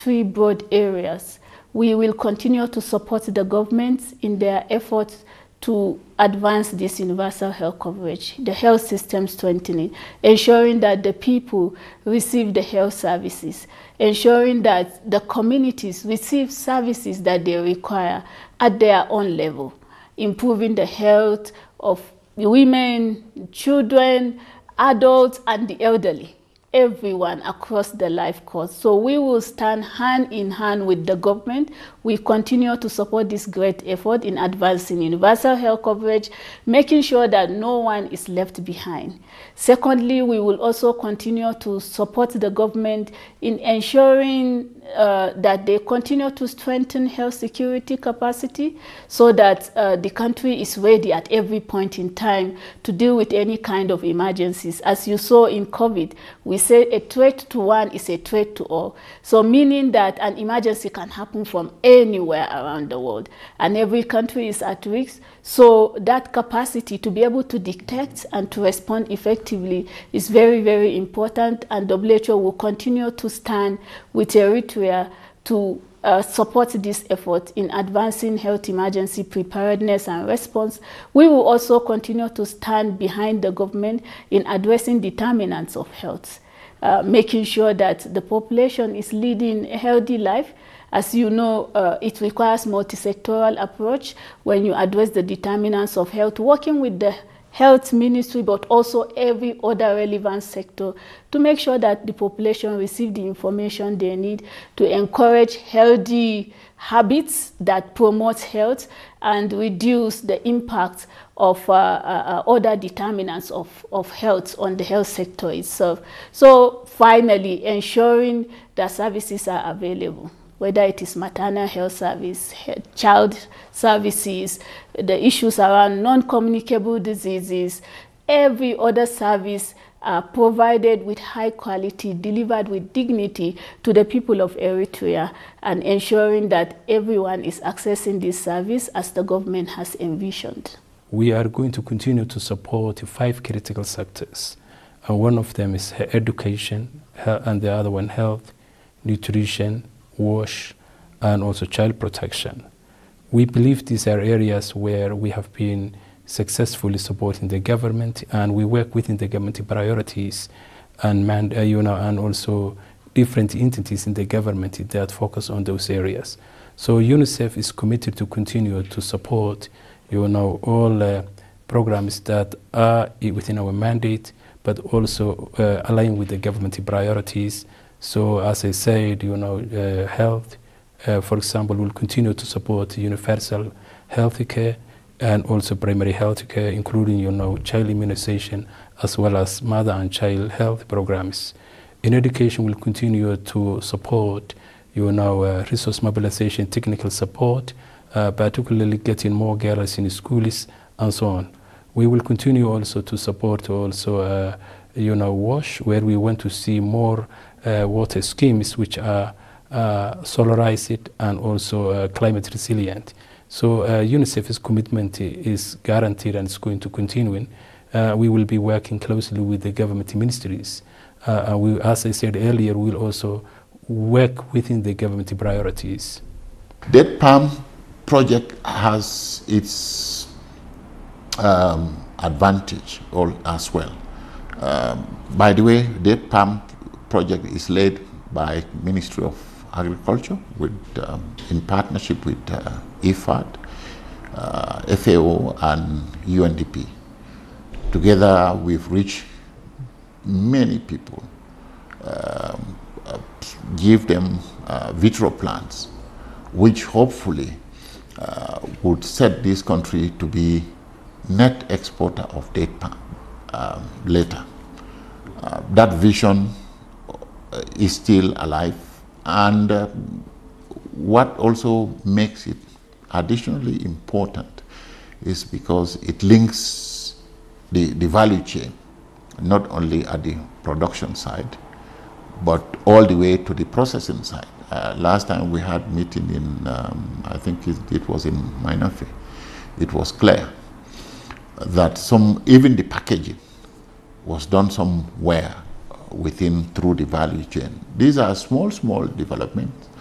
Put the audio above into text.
three broad areas. We will continue to support the government in their efforts to advance this universal health coverage, the health system strengthening, ensuring that the people receive the health services, ensuring that the communities receive services that they require at their own level, improving the health of women, children, adults, and the elderly, everyone across the life course. So we will stand hand in hand with the government. We continue to support this great effort in advancing universal health coverage, making sure that no one is left behind. Secondly, we will also continue to support the government in ensuring that they continue to strengthen health security capacity so that the country is ready at every point in time to deal with any kind of emergencies. As you saw in COVID, we say a threat to one is a threat to all. So meaning that an emergency can happen from anywhere around the world and every country is at risk. So that capacity to be able to detect and to respond effectively is very, very important, and WHO will continue to stand with Eritrea to support this effort in advancing health emergency preparedness and response. We will also continue to stand behind the government in addressing determinants of health, making sure that the population is leading a healthy life. As you know, it requires multi-sectoral approach when you address the determinants of health, working with the health ministry, but also every other relevant sector to make sure that the population receive the information they need to encourage healthy habits that promote health and reduce the impact of other determinants of health on the health sector itself. So finally, ensuring that services are available, whether it is maternal health service, child services, the issues around non-communicable diseases, every other service provided with high quality, delivered with dignity to the people of Eritrea, and ensuring that everyone is accessing this service as the government has envisioned. We are going to continue to support 5 critical sectors. And one of them is education, and the other one health, nutrition, WASH, and also child protection. We believe these are areas where we have been successfully supporting the government, and we work within the government priorities and and also different entities in the government that focus on those areas. So UNICEF is committed to continue to support all programs that are within our mandate, but also align with the government priorities. So as I said, health, for example, will continue to support universal health care and also primary health care, including, child immunization, as well as mother and child health programs. In education, we'll continue to support, resource mobilization, technical support, particularly getting more girls in schools and so on. We will continue also to support WASH, where we want to see more water schemes which are solarized and also climate resilient. So UNICEF's commitment is guaranteed and it's going to continue. We will be working closely with the government ministries. As I said earlier, we will also work within the government priorities. Date Palm project has its advantage as well. By the way, Date Palm project is led by Ministry of Agriculture in partnership with IFAD, FAO, and UNDP. Together, we've reached many people, give them vitro plants, which hopefully would set this country to be net exporter of date palm later. That vision is still alive, and what also makes it additionally important is because it links the value chain, not only at the production side, but all the way to the processing side. Last time we had meeting in, I think it was in Mainafe, it was clear that even the packaging was done somewhere within through the value chain. These are small developments,